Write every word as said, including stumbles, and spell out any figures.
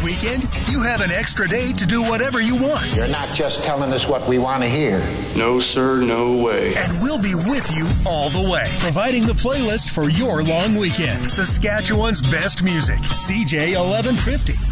weekend, you have an extra day to do whatever you want. You're not just telling us what we want to hear. No, sir, no way. And we'll be with you all the way, providing the playlist for your long weekend. Saskatchewan's best music, C J eleven fifty.